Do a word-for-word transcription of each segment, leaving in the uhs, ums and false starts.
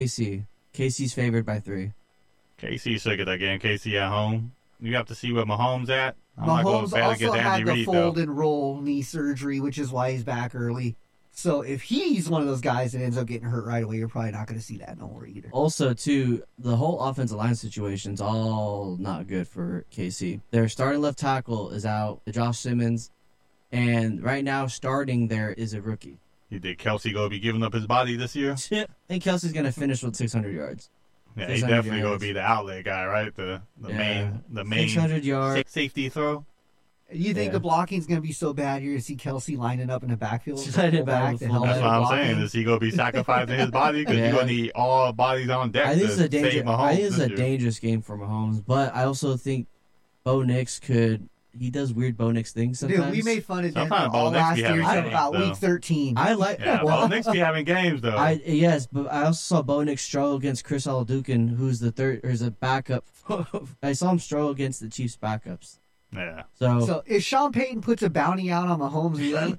K C. K C's favored by three. K C should get that game. K C at home. You have to see where Mahomes at. I'm not going Mahomes to bet also against had Andy the Reid, fold though. and roll knee surgery, which is why he's back early. So if he's one of those guys that ends up getting hurt right away, you're probably not going to see that no more either. Also, too, the whole offensive line situation's all not good for K C. Their starting left tackle is out, Josh Simmons, and right now starting there is a rookie. You think Kelsey going to be giving up his body this year? I think Kelsey's going to finish with six hundred yards. Yeah, he's definitely going to be the outlet guy, right? The the Yeah. main the main six hundred yards. sa- safety throw. You think Yeah. the blocking's going to be so bad you're going to see Kelsey lining up in the backfield? She's lining back up to with help full That's out what I'm blocking? saying. Is he going to be sacrificing his body? Because Yeah. you're going to need all bodies on deck I think to this is a danger. save Mahomes I think this is this a year. dangerous game for Mahomes, but I also think Bo Nix could. He does weird Bo Nix things sometimes. Dude, we made fun of Denver Sometimes Bo all Nix last be year having until games, about though. week thirteen. I like. Yeah, well, well, Knicks be having games though. I yes, but I also saw Bo Nix struggle against Chris Aladukin, who's the third, or is a backup. I saw him struggle against the Chiefs' backups. yeah. So, So if Sean Payton puts a bounty out on Mahomes,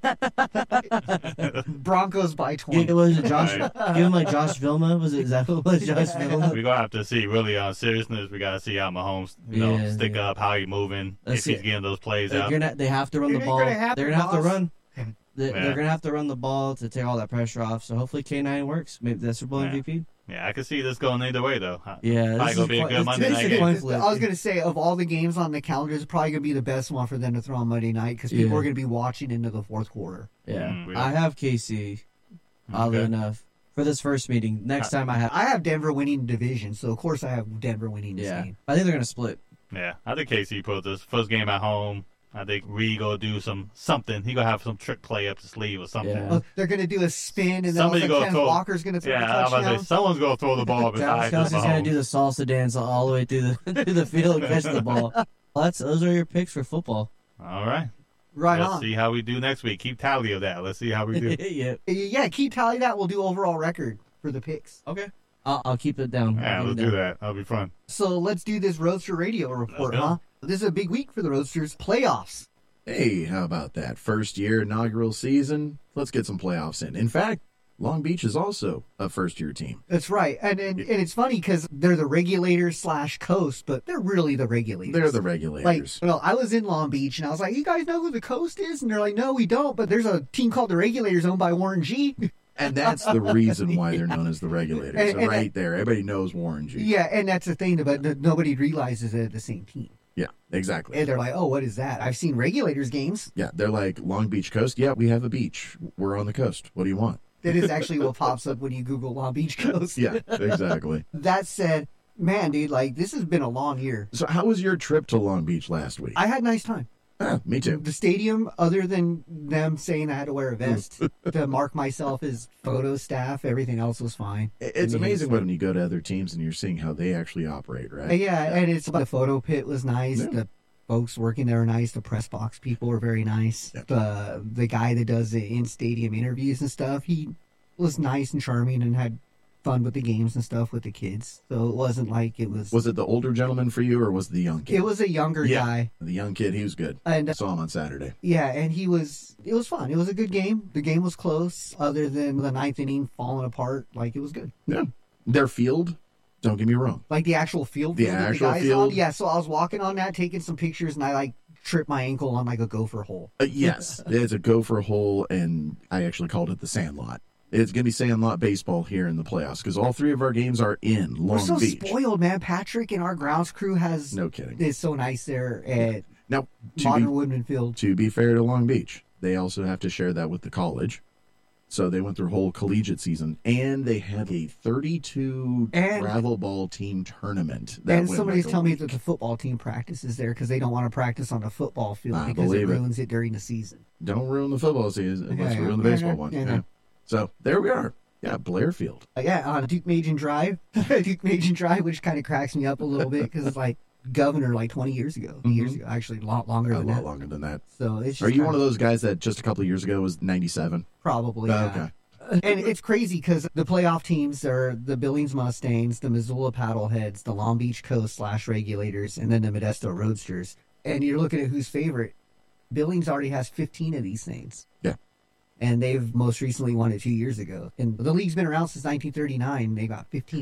Broncos by twenty. it was Josh. Right. Give him like Josh Vilma. Was it? Is that what it was? Josh Vilma. We're gonna have to see really on seriousness. We gotta see how Mahomes, you know, Yeah, stick yeah. up, how he moving, Let's if he's see. getting those plays They're out. gonna. They have to run It the ain't ball. gonna happen, They're gonna have to boss. run. They, Yeah. They're gonna have to run the ball to take all that pressure off. So hopefully K nine works. Maybe that's Super Bowl Yeah. M V P. Yeah, I can see this going either way though. Yeah, Probably this gonna is be a coin- good this- Monday this night is game. coin flip. I was going to say, of all the games on the calendar, it's probably going to be the best one for them to throw on Monday night because people Yeah. are going to be watching into the fourth quarter. Yeah, Mm, I have K C. Oddly Okay. enough, for this first meeting. Next time I have. I have Denver winning the division, so of course I have Denver winning this Yeah, game. I think they're gonna split. Yeah, I think K C put this first game at home. I think Reed gonna do some something. He gonna have some trick play up his sleeve or something. Yeah. Oh, they're going to do a spin, and then Somebody also gonna Ken throw- Walker's going to throw Yeah, a I'm about to touchdown. say someone's gonna throw the ball Travis beside Kelsey's gonna do the salsa dance all the way through the through the field and catch the ball. Well, that's those are your picks for football. All right, Right let's on. see how we do next week. Keep tally of that. Let's see how we do. yeah. Yeah, keep tally that. We'll do overall record for the picks. Okay. I'll, I'll keep it down. Yeah, I'll keep let's it do down. that. That'll be fun. So let's do this Roadster Radio report, Let's go. huh? This is a big week for the Roadsters. Playoffs. Hey, how about that? First year inaugural season. Let's get some playoffs in. In fact, Long Beach is also a first year team. That's right. And and, and it's funny because they're the regulators slash coast, but they're really the regulators. They're the Like, regulators. well, I was in Long Beach and I was like, you guys know who the coast is? And they're like, no, we don't. But there's a team called the Regulators owned by Warren G. And that's the reason why they're known as the regulators. And- So and- right there, everybody knows Warren G. Yeah, and that's the thing, but n- nobody realizes they're the same team. Yeah, exactly. And they're like, oh, what is that? I've seen Regulators games. Yeah, they're like Long Beach Coast. Yeah, we have a beach. We're on the coast. What do you want? That is actually what pops up when you Google Long Beach Coast. Yeah, exactly. That said, man, dude, like, this has been a long year. So how was your trip to Long Beach last week? I had a nice time. Ah, me too. The stadium, other than them saying I had to wear a vest to mark myself as photo staff, everything else was fine. It's I mean, amazing it's- when you go to other teams and you're seeing how they actually operate, Uh, right? Yeah, and it's the photo pit was nice. Yeah. The folks working there were nice. The press box people were very nice. Yeah. The the guy that does the in stadium interviews and stuff, he was nice and charming and had fun with the games and stuff with the kids. So it wasn't like it was. Was it the older gentleman for you or was it the young kid? It was a younger Yeah. guy, The young kid, he was good. and I saw him on Saturday. yeah, and he was. It was fun. It was a good game. The game was close, other than the ninth inning falling apart. Like it was good. Yeah. Their field, don't get me wrong. Like the actual field. The field that actual guys field? On. Yeah. So I was walking on that, taking some pictures, and I like tripped my ankle on like a gopher hole. Uh, yes, it's a gopher hole, and I actually called it the Sandlot. It's going to be Sandlot baseball here in the playoffs because all three of our games are in Long We're so Beach. spoiled, man. Patrick and our grounds crew has No kidding. is so nice there at Now, to Modern be, Woodman Field. to be fair to Long Beach, they also have to share that with the college. So they went through a whole collegiate season, and they had a thirty-two And- travel ball team tournament. That And went somebody's like a telling me week. that the football team practices there because they don't want to practice on the football field I because it believe it. ruins it. during the season. Don't ruin the football season. Let's Yeah, yeah. ruin the Yeah, baseball yeah, one. yeah, Yeah. yeah. So there we are. Yeah, Blairfield. Uh, yeah, on Duke Majan Drive, Duke Majan Drive, which kind of cracks me up a little bit because it's like governor like twenty years ago, Mhm. years ago, actually a lot longer A than lot that. longer than that. So it's just Are you kinda- one of those guys that just a couple of years ago was ninety-seven? Probably. Oh, Yeah. okay. And it's crazy because the playoff teams are the Billings Mustangs, the Missoula Paddleheads, the Long Beach Coast slash Regulators, and then the Modesto Roadsters. And you're looking at who's favorite. Billings already has fifteen of these things. Yeah. And they've most recently won it two years ago. And the league's been around since nineteen thirty-nine. They got fifteen